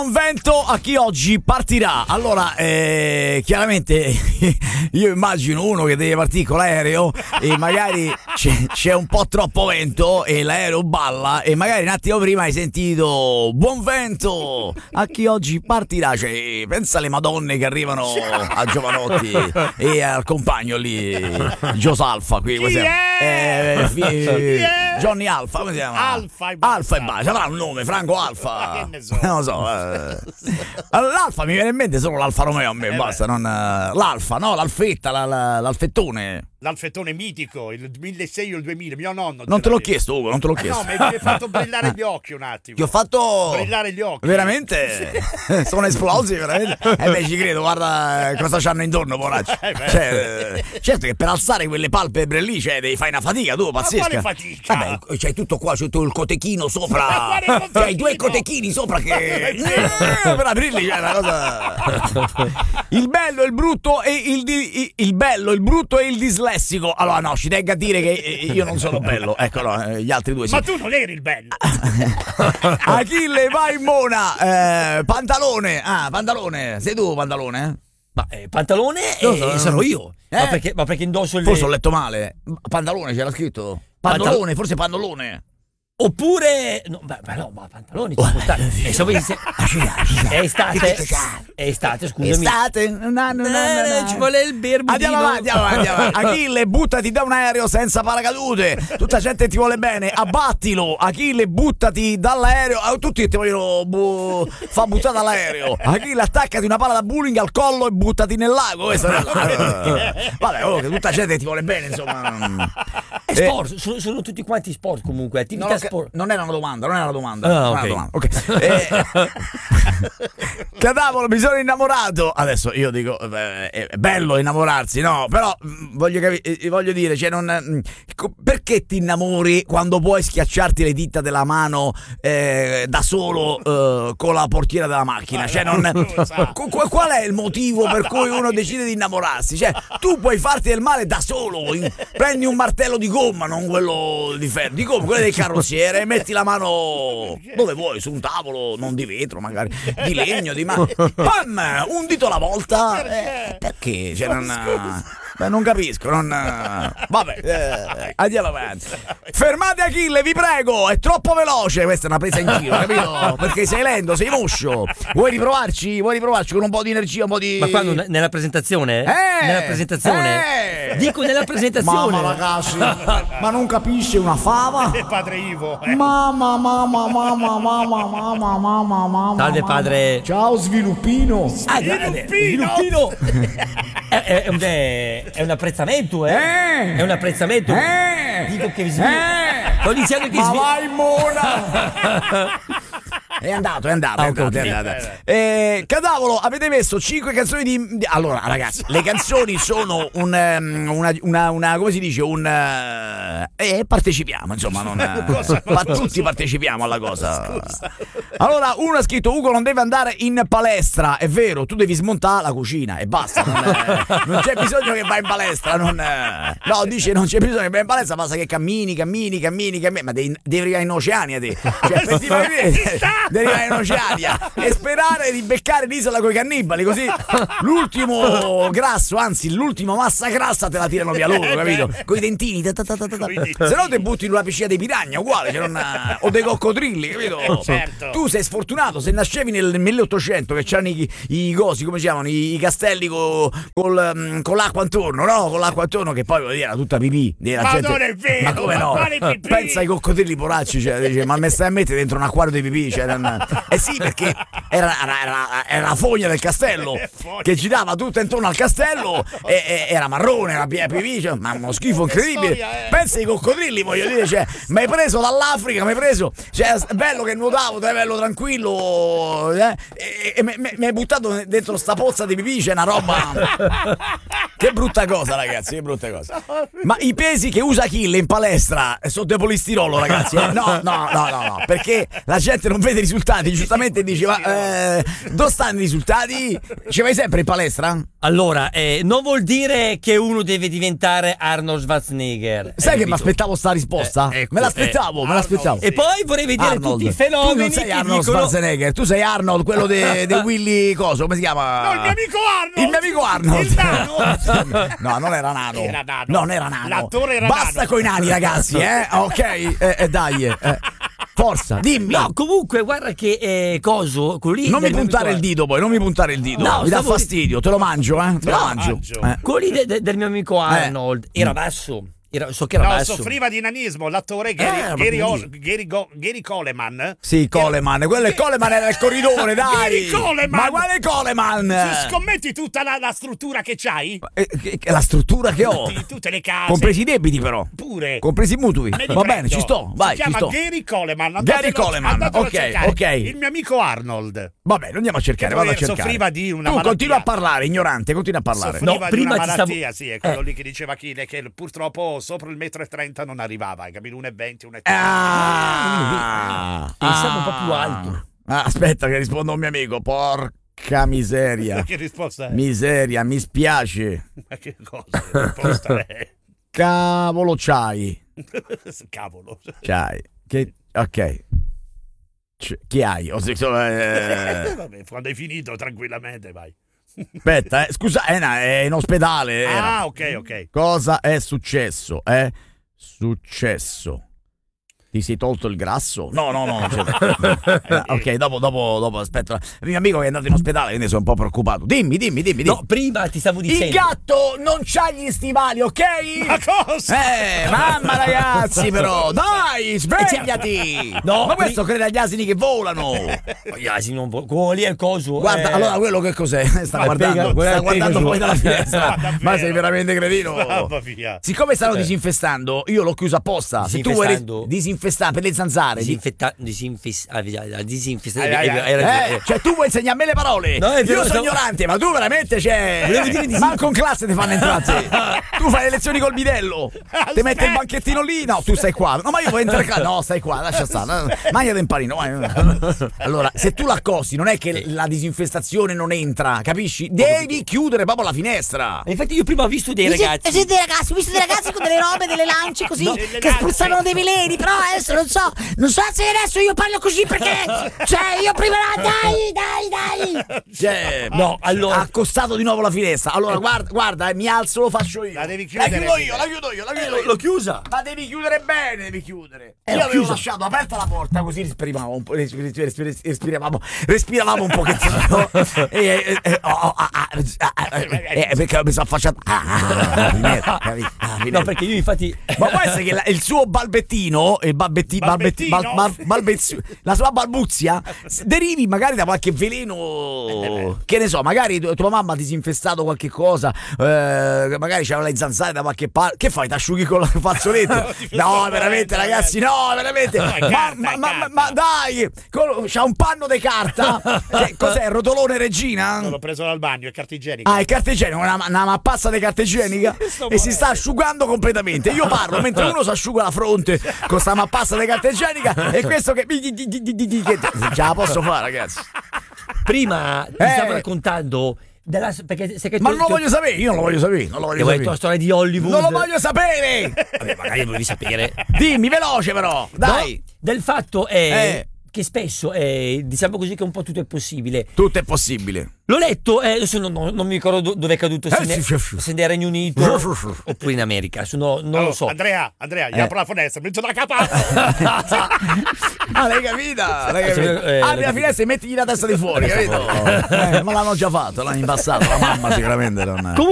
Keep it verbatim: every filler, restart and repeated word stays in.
Un vento a chi oggi partirà. Allora, eh, chiaramente io immagino uno che deve partire con l'aereo e magari c'è, c'è un po' troppo vento e l'aereo balla e magari un attimo prima hai sentito buon vento a chi oggi partirà. Cioè, pensa alle madonne che arrivano a Giovanotti e al compagno lì, Giosalfa qui, come si chiama? Eh, fi- Johnny Alfa, come si chiama? Alfa e Alfa e basta, avrà un nome, Franco Alfa. Che ne so. Non lo so. eh. Allora, l'Alfa mi viene in mente solo l'Alfa Romeo a me, Eh basta, non, eh, l'Alfa, no, l'Alfetta, la, la, l'Alfettone. L'alfettone mitico, il duemilasei o il duemila, mio nonno. Non te l'ho l'ha chiesto, Ugo, non te l'ho detto. chiesto. No, mi hai fatto brillare gli occhi un attimo. Ti ho fatto brillare gli occhi. veramente? Sono esplosi veramente? Eh beh, ci credo, guarda cosa c'hanno intorno, poracci. Eh beh. Cioè, eh, certo che per alzare quelle palpebre lì, cioè, devi fare una fatica, tu, pazzesca. quale fatica? Vabbè, c'hai tutto qua, c'è tutto il cotechino Ma sopra. quale cotechino? C'hai due cotechini sopra che È vero. Eh, per aprirli c'è una cosa. Il bello, il brutto e il di- il bello, il brutto e il dislessico. Allora no, ci tengo a dire che eh, io non sono bello. Ecco, no, eh, gli altri due sì. Ma tu non eri il bello. Achille vai in mona, eh, pantalone. Ah, pantalone. Sei tu, pantalone? Ma eh, pantalone Lo eh, so. sono io. Eh? Ma, perché, ma perché indosso il. Forse ho letto male. Pantalone c'era scritto. Pantalone, Pantal- forse pantalone. Oppure. No, ma, ma no, ma pantaloni ci sono stati. Eh, so, vedi, se- È estate. È estate, scusami. Estate. No, no, no, no, no. ci vuole il berbudino. Andiamo avanti, andiamo avanti, andiamo avanti. Achille, buttati da un aereo senza paracadute. Tutta la gente ti vuole bene, abbattilo. Achille, buttati dall'aereo. Ah, tutti ti vogliono bu- fa buttare dall'aereo. Achille, attaccati una palla da bowling al collo e buttati nel lago. Questo è il- Vabbè, oh, che tutta la gente ti vuole bene, insomma. È sport, sono, sono tutti quanti sport comunque, attività Non, ho- sport. non era una domanda, non era una domanda. Ah, non ok. era una domanda. Ok. Eh, Cadavolo, mi sono innamorato. Adesso io dico, eh, è bello innamorarsi, no? Però mh, voglio, capi- eh, voglio dire, cioè, non, mh, co- perché ti innamori quando puoi schiacciarti le dita della mano eh, da solo eh, con la portiera della macchina? Cioè, non, qu- qu- qual è il motivo per cui uno decide di innamorarsi? Cioè, tu puoi farti del male da solo. in- prendi un martello di gomma, non quello di ferro, di gomma, quello del carrozziere, e metti la mano dove vuoi, su un tavolo, non di vetro, magari di legno, di ma- pam, un dito alla volta. Eh, perché? Cioè, non, beh, non capisco, non, vabbè, eh, andiamo avanti. Fermate Achille, vi prego, è troppo veloce. Questa è una presa in giro, capito? Perché sei lento, sei moscio. Vuoi riprovarci? Vuoi riprovarci con un po' di energia, un po' di. Ma quando ne- nella presentazione? Eh, nella presentazione? eh. Dico nella presentazione. Mamma ragazzi, ma non capisce una fava? E padre Ivo. eh. Mamma, mamma, mamma, mamma, mamma, mamma, mamma. Salve, padre. Ciao sviluppino. Ah, Sviluppino! sviluppino. è, è, è un, è, è un apprezzamento, eh? Eh. È un apprezzamento. Eh. Dico che vi Eh. sto dicendo che Ma svi- vai mona. È andato, è andato, Ah, è ok, andato, ok. è andato. Eh, Cadavolo, avete messo cinque canzoni di, di- allora, ragazzi, le canzoni sono un ehm, una, una, una come si dice, un eh, eh, partecipiamo, insomma, non eh, Cosa? ma tutti partecipiamo alla cosa. Allora, uno ha scritto: Ugo non deve andare in palestra. È vero, tu devi smontare la cucina e basta. Non, eh, non c'è bisogno che vai in palestra. Non, eh, no, dice non c'è bisogno che vai in palestra, basta che cammini, cammini, cammini, cammini. Ma devi, devi arrivare in Oceania te. Cioè, per ti far vedere, devi arrivare in Oceania e sperare di beccare l'isola coi cannibali. Così l'ultimo grasso, anzi, l'ultima massa grassa te la tirano via loro, capito? Coi dentini. Ta ta ta ta ta. Coi dentini. Se no ti butti in una piscina dei piragna, uguale. Cioè non, o dei coccodrilli, capito? Certo. Tu sei sfortunato se nascevi nel milleottocento che c'erano i, i cosi, come si chiamano, i, i castelli co, col, mm, con l'acqua intorno, no? Con l'acqua intorno che poi voglio dire, era tutta pipì. La Ma gente- non è vero, ma come ma no? quale pipì? Pensa ai coccodrilli poracci, cioè, dice, ma me stai a mettere dentro un acquario di pipì? Cioè, non- eh sì, perché era, era, era, era la fogna del castello Fogna. che girava tutta intorno al castello e, e- era marrone, era piena di pipì, cioè, ma uno schifo incredibile. storia, eh. Pensa ai coccodrilli, voglio dire, cioè, mi hai preso dall'Africa, mi hai preso, cioè, è bello che nuotavo, è bello tranquillo, eh, e, e mi hai buttato dentro sta pozza di pipì, c'è una roba. Che brutta cosa, ragazzi, che brutta cosa. Ma i pesi che usa Achille in palestra sono depolistirolo, ragazzi. Eh? No, no, no, no, no, perché la gente non vede i risultati, giustamente dice, ma Eh, dove stanno i risultati? Ci vai sempre in palestra? Allora, eh, non vuol dire che uno deve diventare Arnold Schwarzenegger. Sai eh, che mi capito? aspettavo sta risposta? Eh, ecco, me l'aspettavo, eh, me l'aspettavo. Arnold, E poi vorrei vedere Arnold. tutti i Tu fenomeni non sei che Arnold dicono... Schwarzenegger, tu sei Arnold, quello de, de Willy Coso, come si chiama? No, il mio amico Arnold! Il mio amico Arnold. Il nano! No, non era nano. Era nano. Non era nano. L'attore era Basta nano. coi nani, ragazzi, eh? Ok, eh, eh, dai. eh. Forza, dimmi. No, comunque, guarda che eh, coso, quello lì... Non mi del mio puntare il amico- dito poi, non mi puntare il dito. No, mi dà stavo- fastidio, te lo mangio, eh? Te lo No, mangio. mangio. Eh. Quello lì de- de- del mio amico Arnold era basso. Era, so che era No, basso. soffriva di nanismo. L'attore Gary, Eh, Gary, ma Ol- Gary, Go- Gary Coleman. Sì, Coleman, quello è Coleman, era il corridore, dai. Gary Coleman. Ma quale Coleman? Ci scommetti tutta la, la struttura che c'hai? Eh, che- che- la struttura che ho. Tutti- tutte le case. Compresi i debiti però. Pure. Compresi i mutui. Me li Va prendo. bene, ci sto. Vai, si ci chiama sto. Gary Coleman. Gary Andatelo- Coleman, andatelo a ok, cercare. ok. Il mio amico Arnold. Va bene, andiamo a cercare, Che vado a poi cercare. soffriva di una tu malattia. continua a parlare, ignorante, continua a parlare. Soffriva No, di prima una ti stavo- malattia, sì, è quello Eh. lì che diceva Achille, che purtroppo sopra il metro e trenta non arrivava, hai capito? uno e venti, uno e trenta. Ah, Pensavo un po' più alto. Ah, aspetta che rispondo a un mio amico. Porca miseria. Che risposta è? Miseria, mi spiace. Ma che cosa? Che risposta è? Cavolo c'hai. Cavolo. C'hai. Che ok. C- chi hai? O se- Eh, eh, vabbè, quando hai finito, tranquillamente, vai. aspetta, eh, scusa, è, una- è in ospedale. era. Ah, ok, ok. Cosa è successo? È successo. Ti sei tolto il grasso? No, no, no. non c'è- Ah, ok, dopo, dopo, dopo, aspetta. Il mio amico che è andato in ospedale, quindi sono un po' preoccupato. Dimmi, dimmi, dimmi. dimmi. No, prima ti stavo dicendo. Il gatto non c'ha gli stivali, ok? Ma cosa? Eh, mamma ragazzi, però, dai, svegliati! No, ma questo pri- crede agli asini che volano. Gli asini non vo- quello lì è il coso. Guarda, eh. allora quello che cos'è? Sta Ma guardando, pega- guarda sta il guardando Pegaso. fuori dalla finestra. Ma davvero? Ma sei veramente cretino. Mamma mia. Siccome stanno Eh. disinfestando, io l'ho chiuso apposta. Se tu vuoi Disinfestando? disinfestare per le zanzare, di- Disinfetta- disinfis- ah, via, disinfestare. Ai, ai, hai- ai. hai ragione, Eh, eh. cioè tu vuoi insegnare a me le parole. No, è vero, io sono stavo- ignorante, ma tu veramente cioè Volevo dire di sì. manco in classe ti fanno entrare. Tu fai le lezioni col bidello. Ti metti il banchettino lì. No, tu stai qua. No, ma io voglio entrare qua. No, stai qua, lascia stare. Mangiate un panino. vai. Allora, se tu l'accosti, non è che la disinfestazione non entra, capisci? Devi chiudere proprio la finestra. E infatti io prima ho visto dei ragazzi. Eh sì, dei ragazzi, ho visto dei ragazzi con delle robe, delle lance così, No, che delle lance. spruzzavano dei veleni, però adesso non so, non so se adesso io parlo così perché, cioè io prima, dai, dai, dai. Cioè, No, allora- ha accostato di nuovo la finestra. Allora, guarda, guarda, eh, mi alzo, lo faccio io. La devi La chiudere. chiudo io, la chiudo io, la chiudo io. L'ho chiusa. Ma devi chiudere bene, devi chiudere. Eh, Io l'ho avevo chiusa. lasciato aperta la porta così respiravamo un po', respir- respir- respir- respiravamo, respiravamo un pochettino. e, e, e, oh, oh, ah, ah, ah, ah, eh, eh, perché mi sono affacciato. Ah, ah, ah, finestra, capito? Ah, No, finestra. perché io infatti. Ma può essere che la- il suo balbettino, il balbetti, balbetti, bal- Balbettino? bal- balbezio- la sua balbuzia s- derivi magari da qualche veleno, che ne so, magari tu- tua mamma ha disinfestato qualche cosa, eh, magari c'aveva le zanzare da qualche parte. Che fai? Ti asciughi con il fazzoletto? No, veramente, ragazzi, no, veramente. No, è Ma, carta, ma- è ma- carta. ma dai, col- c'ha un panno di carta. Che- cos'è? Rotolone Regina? L'ho preso dal bagno, è carta igienica. Ah, è carta igienica, una, una mappazza di carta igienica sto e si morendo. sta asciugando completamente. Io parlo mentre uno si asciuga la fronte con sta mappazza di carta igienica e questo che... che ce la posso fare, ragazzi. Prima ti Eh. stavo raccontando della, perché sai che Ma tu- non lo tu- voglio sapere, io non lo voglio sapere. Non lo voglio ti avevo detto sapere. la storia di Hollywood. Non lo voglio sapere. Vabbè, magari lo volevi sapere. Dimmi veloce però, dai. No, del fatto è Eh. che spesso è, diciamo così, che un po' tutto è possibile. Tutto è possibile. L'ho letto, eh, adesso non, non- non mi ricordo do- dove è caduto, se, Eh, ne, sì, sì, sì. se nel Regno Unito oppure in America, adesso no- non Oh, lo so. Andrea, Andrea, gli Eh. apro la finestra, metto la capa. Ah, l'hai capita? L'hai capita? Eh, Apri l'ho la finestra e mettigli la testa di fuori, capito? Eh, ma l'hanno già fatto, l'hanno impassato. La mamma sicuramente non...